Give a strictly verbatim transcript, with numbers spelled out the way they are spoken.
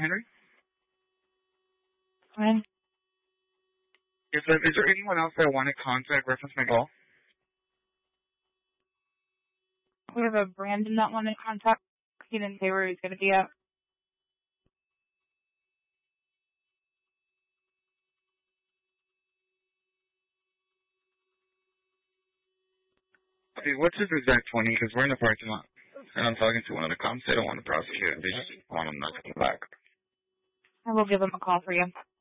Henry? Hi. Yes, sir. Is there anyone else that wanted contact reference my call? We have a Brandon that wanted contact. He didn't say where he's going to be at. Okay, what's his exact twenty? Because we're in the parking lot. And I'm talking to one of the cops. They don't want to prosecute him. They just want him not to come back. I will give him a call for you.